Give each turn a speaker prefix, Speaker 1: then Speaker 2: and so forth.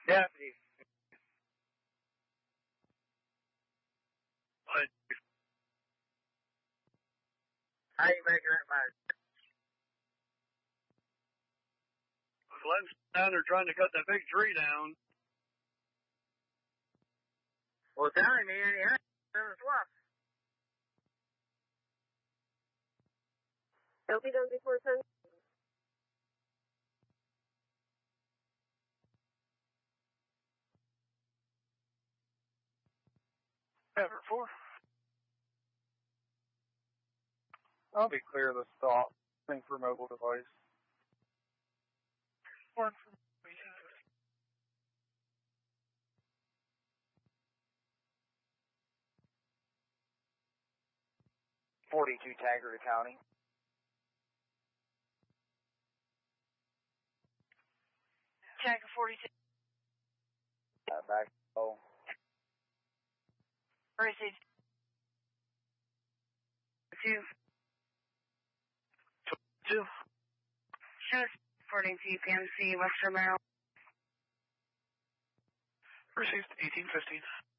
Speaker 1: Deputy.
Speaker 2: What?
Speaker 1: How you making that matter?
Speaker 2: Glenn's down there trying to cut that big tree down.
Speaker 1: Well, telling me any in the swamp.
Speaker 3: Don't be done before sun.
Speaker 2: Effort 4.
Speaker 4: I'll be clear of the stop. Thing for mobile device.
Speaker 2: 1 for
Speaker 1: 42 Tanker County.
Speaker 3: Tanker 42.
Speaker 1: Back. Oh.
Speaker 3: Received. 2.
Speaker 2: 2.
Speaker 3: Shows reporting to UPMC, Western Maryland.
Speaker 2: Received 1815.